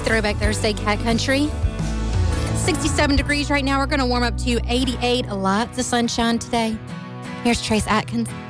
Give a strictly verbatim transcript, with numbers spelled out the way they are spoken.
Throwback Thursday Cat Country. sixty-seven degrees right now. We're going to warm up to eighty-eight. Lots of sunshine today. Here's Trace Atkins.